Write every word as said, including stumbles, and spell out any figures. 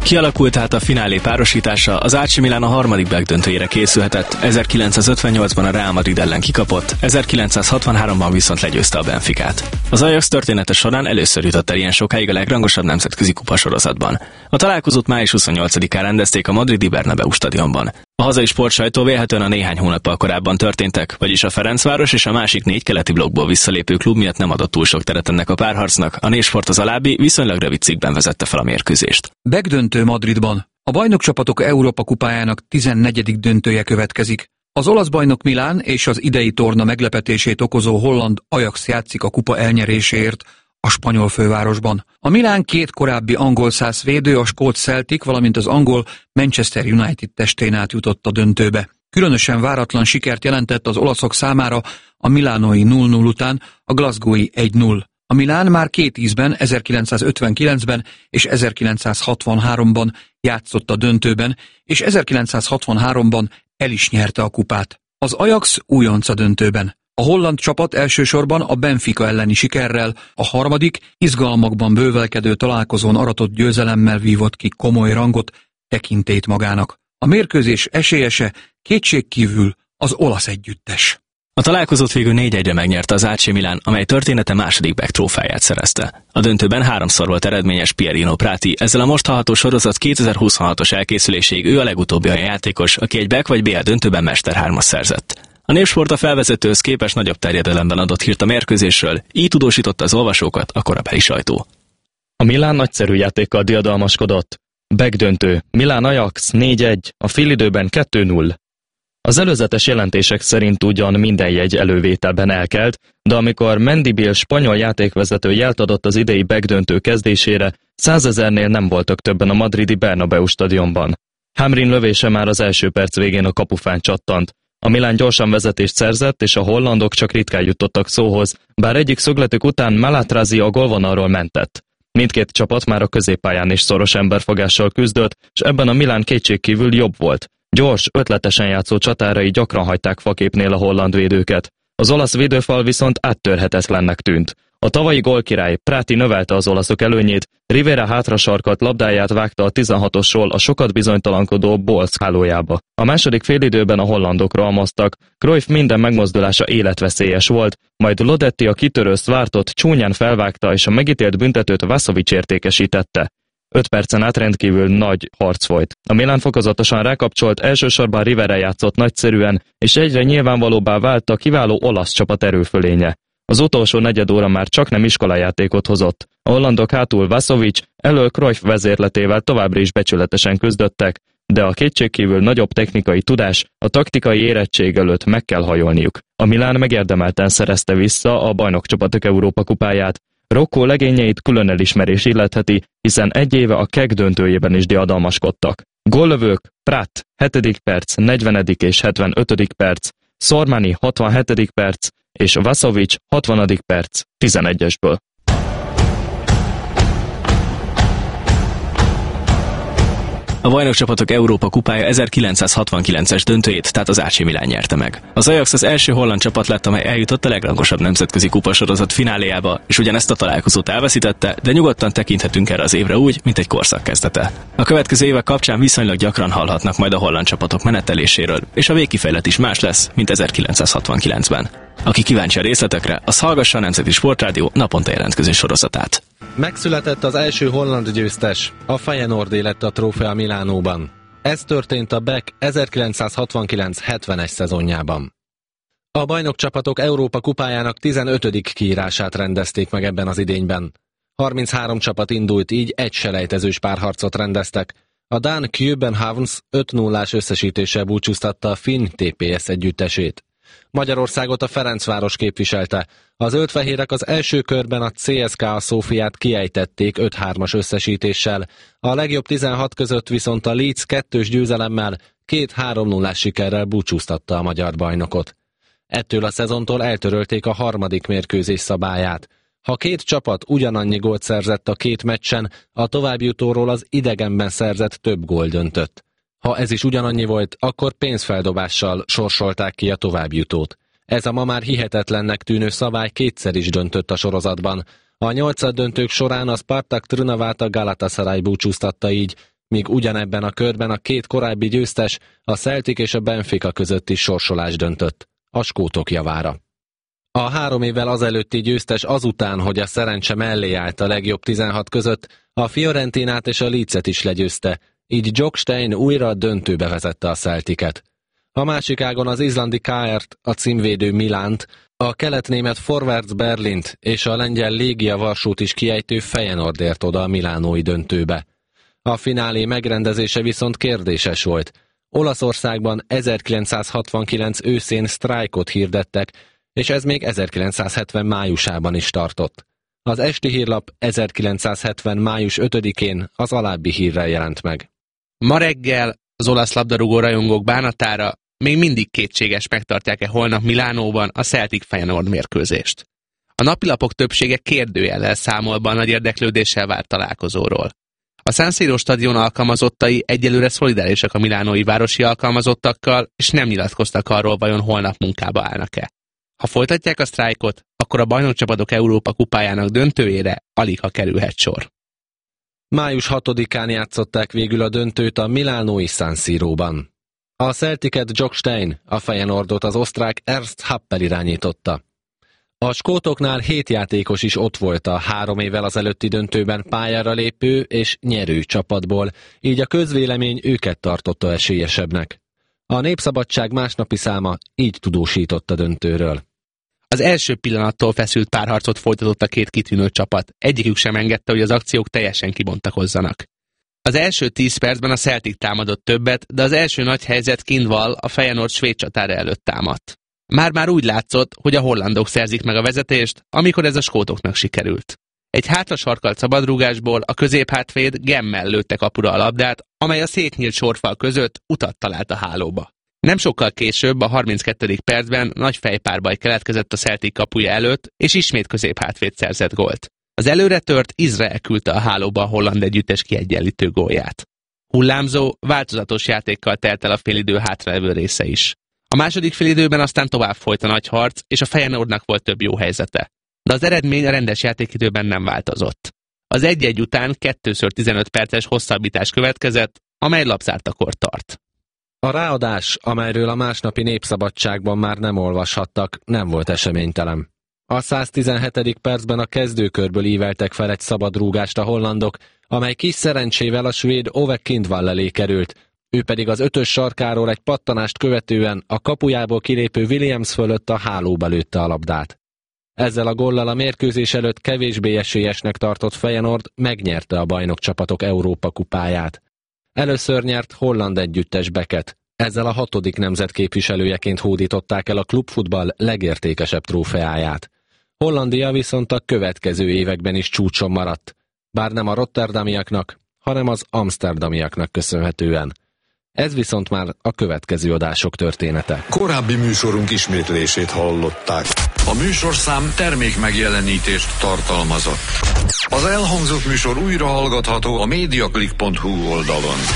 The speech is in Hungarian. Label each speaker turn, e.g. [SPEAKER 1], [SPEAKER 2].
[SPEAKER 1] Kialakult tehát a finálé párosítása, az á cé Milan a harmadik megdöntőjére készülhetett, ezerkilencszázötvennyolcban a Real Madrid ellen kikapott, ezerkilencszázhatvanháromban viszont legyőzte a Benficát. Az Ajax története során először jutott el ilyen sokáig a legrangosabb nemzetközi kupasorozatban. A találkozót május huszonnyolcadikán rendezték a madridi Bernabéu stadionban. A hazai sportsajtó vélhetően a néhány hónappal korábban történtek, vagyis a Ferencváros és a másik négy keleti blokkból visszalépő klub miatt nem adott túl sok teret ennek a párharcnak, a Névsport az alábbi viszonylag rövid cikkben vezette fel a mérkőzést.
[SPEAKER 2] Megdöntő Madridban. A bajnokcsapatok Európa kupájának tizennegyedik döntője következik. Az olasz bajnok Milán és az idei torna meglepetését okozó holland Ajax játszik a kupa elnyeréséért a spanyol fővárosban. A Milán két korábbi angol szász védő, a skót Celtic, valamint az angol Manchester United testén át jutott a döntőbe. Különösen váratlan sikert jelentett az olaszok számára a milánói nulla nulla után a glasgowi egy null. A Milán már két ízben, ezerkilencszázötvenkilencben és ezerkilencszázhatvanháromban játszott a döntőben, és ezerkilencszázhatvanháromban el is nyerte a kupát. Az Ajax újonc a döntőben. A holland csapat elsősorban a Benfica elleni sikerrel, a harmadik, izgalmakban bővelkedő találkozón aratott győzelemmel vívott ki komoly rangot, tekintélyt magának. A mérkőzés esélyese kétségkívül az olasz együttes.
[SPEAKER 1] A találkozót végül négy egyre megnyerte az á cé Milan, amely története második back trófáját szerezte. A döntőben háromszor volt eredményes Pierino Prati, ezzel a most hallható sorozat kétezer-huszonhatos elkészüléséig ő a legutóbbi olyan játékos, aki egy back vagy bé el döntőben Mester hármas szerzett. A Névsport a felvezetőhöz képest nagyobb terjedelemben adott hírt a mérkőzésről, így tudósította az olvasókat a korabeli sajtó.
[SPEAKER 3] A Milán nagyszerű játékkal diadalmaskodott. Back döntő, Milán Ajax négy egy, a félidőben kettő null. Az előzetes jelentések szerint ugyan minden jegy elővételben elkelt, de amikor Mendibil spanyol játékvezető jelt adott az idei backdöntő kezdésére, százezernél nem voltak többen a madridi Bernabéu stadionban. Hamrin lövése már az első perc végén a kapufán csattant. A Milán gyorsan vezetést szerzett, és a hollandok csak ritkán jutottak szóhoz, bár egyik szögletük után Malatrazi a gólvonalról mentett. Mindkét csapat már a középpályán is szoros emberfogással küzdött, és ebben a Milán kétségkívül jobb volt. Gyors, ötletesen játszó csatárai gyakran hagyták faképnél a holland védőket. Az olasz védőfal viszont áttörhetetlennek tűnt. A tavalyi gólkirály Prati növelte az olaszok előnyét, Rivera hátrasarkalt labdáját vágta a tizenhatosról a sokat bizonytalankodó Bolsz hálójába. A második félidőben a hollandok rohamoztak, Cruyff minden megmozdulása életveszélyes volt, majd Lodetti a kitörő Szvártot csúnyán felvágta és a megítélt büntetőt Vasovics értékesítette. Öt percen át rendkívül nagy harc folyt. A Milán fokozatosan rákapcsolt, elsősorban Rivera játszott nagyszerűen, és egyre nyilvánvalóbbá vált a kiváló olasz csapat erőfölénye. Az utolsó negyed óra már csak nem iskolajátékot hozott. A hollandok hátul Vasovics, elől Cruyff vezérletével továbbra is becsületesen küzdöttek, de a kétségkívül nagyobb technikai tudás, a taktikai érettség előtt meg kell hajolniuk. A Milán megérdemelten szerezte vissza a bajnokcsapatok Európa kupáját. Rocco legényeit külön elismerés illetheti, hiszen egy éve a keg döntőjében is diadalmaskodtak. Góllövők Prat hetedik perc, negyvenedik és hetvenötödik perc, Sormani hatvanhetedik perc és Vasovics hatvanadik perc tizenegyesből.
[SPEAKER 1] A bajnokcsapatok Európa kupája ezerkilencszázhatvankilences döntőjét, tehát az á cé Milan nyerte meg. Az Ajax az első holland csapat lett, amely eljutott a legrangosabb nemzetközi kupasorozat fináléjába, és ugyanezt a találkozót elveszítette, de nyugodtan tekinthetünk erre az évre úgy, mint egy korszak kezdete. A következő évek kapcsán viszonylag gyakran hallhatnak majd a holland csapatok meneteléséről, és a végkifejlet is más lesz, mint ezerkilencszázhatvankilencben. Aki kíváncsi a részletekre, az hallgassa a Nemzeti Sportrádió naponta jelentkező sorozatát.
[SPEAKER 4] Megszületett az első holland győztes, a Feyenoordé lett a trófea Milánóban. Ez történt a Beck ezerkilencszázhatvankilenc hetvenes szezonjában. A bajnokcsapatok Európa kupájának tizenötödik kiírását rendezték meg ebben az idényben. harminchárom csapat indult, így egy selejtezős párharcot rendeztek. A dán Københavns öt nullás összesítéssel búcsúztatta a finn té pé es együttesét. Magyarországot a Ferencváros képviselte. A zöldfehérek az első körben a cé es ká á Szófiát kiejtették öt hármas összesítéssel. A legjobb tizenhat között viszont a Leeds kettős győzelemmel két három nullás sikerrel búcsúztatta a magyar bajnokot. Ettől a szezontól eltörölték a harmadik mérkőzés szabályát. Ha két csapat ugyanannyi gólt szerzett a két meccsen, a továbbjutóról az idegenben szerzett több gól döntött. Ha ez is ugyanannyi volt, akkor pénzfeldobással sorsolták ki a továbbjutót. Ez a ma már hihetetlennek tűnő szabály kétszer is döntött a sorozatban. A nyolcaddöntők során a Spartak Trnavát a Galatasaray búcsúztatta így, míg ugyanebben a körben a két korábbi győztes, a Celtic és a Benfica közötti sorsolás döntött, a skótok javára. A három évvel azelőtti győztes azután, hogy a szerencse mellé állt a legjobb tizenhat között, a Fiorentinát és a Leedset is legyőzte, így Jock Stein újra a döntőbe vezette a Celticet. A másik ágon az izlandi ká er-t, a címvédő Milánt, a keletnémet Forwards Berlint és a lengyel Légia Varsót is kiejtő Feyenoord ért oda a milánói döntőbe. A finálé megrendezése viszont kérdéses volt. Olaszországban ezerkilencszázhatvankilenc őszén sztrájkot hirdettek, és ez még ezerkilencszázhetven májusában is tartott. Az esti hírlap ezerkilencszázhetven május ötödikén az alábbi hírrel jelent meg.
[SPEAKER 5] Ma reggel az olasz labdarúgó rajongók bánatára még mindig kétséges, megtartják-e holnap Milánóban a Celtic Feyenoord mérkőzést. A napilapok többsége kérdőjellel számol be a nagy érdeklődéssel várt találkozóról. A San Siro stadion alkalmazottai egyelőre szolidárisak a milánói városi alkalmazottakkal, és nem nyilatkoztak arról, vajon holnap munkába állnak-e. Ha folytatják a sztrájkot, akkor a bajnokcsapatok Európa kupájának döntőjére alig ha kerülhet sor.
[SPEAKER 4] május hatodikán játszották végül a döntőt a milánói San Siróban. A Celticet Jock Stein, a Feyenoordot az osztrák Ernst Happel irányította. A skótoknál hét játékos is ott volt a három évvel az előtti döntőben pályára lépő és nyerő csapatból, így a közvélemény őket tartotta esélyesebbnek. A Népszabadság másnapi száma így tudósított a döntőről.
[SPEAKER 5] Az első pillanattól feszült párharcot folytatott a két kitűnő csapat, egyikük sem engedte, hogy az akciók teljesen kibontakozzanak. Az első tíz percben a Celtic támadott többet, de az első nagy helyzet Kindval a Feyenoord svéd csatára előtt támadt. Már-már úgy látszott, hogy a hollandok szerzik meg a vezetést, amikor ez a skótoknak sikerült. Egy hátrasarkalt szabadrúgásból a középhátvéd Gemmel lőtte kapura a labdát, amely a szétnyílt sorfal között utat talált a hálóba. Nem sokkal később, a harminckettedik percben nagy fejpárbaj keletkezett a Celtic kapuja előtt, és ismét középhátvéd szerzett gólt. Az előretört Izrael küldte a hálóba a holland együttes kiegyenlítő gólját. Hullámzó, változatos játékkal telt el a félidő hátralevő része is. A második félidőben aztán tovább folyt a nagy harc, és a Feyenoordnak volt több jó helyzete. De az eredmény a rendes játékidőben nem változott. Az egy-egy után kettőször tizenöt perces hosszabbítás következett, amely labzártakor tart.
[SPEAKER 4] A ráadás, amelyről a másnapi Népszabadságban már nem olvashattak, nem volt eseménytelen. A száztizenhetedik percben a kezdőkörből íveltek fel egy szabadrúgást a hollandok, amely kis szerencsével a svéd Ove Kindval elé került, ő pedig az ötös sarkáról egy pattanást követően a kapujából kilépő Williams fölött a hálóba lőtte a labdát. Ezzel a góllal a mérkőzés előtt kevésbé esélyesnek tartott Feyenoord megnyerte a bajnokcsapatok Európa kupáját. Először nyert holland együttes Becket, ezzel a hatodik nemzet képviselőjeként hódították el a klubfutball legértékesebb trófeáját. Hollandia viszont a következő években is csúcson maradt, bár nem a rotterdamiaknak, hanem az amsterdamiaknak köszönhetően. Ez viszont már a következő adások története.
[SPEAKER 6] Korábbi műsorunk ismétlését hallották. A műsorszám termék megjelenítést tartalmazott. Az elhangzott műsor újra hallgatható a mediaclick pont hu oldalon.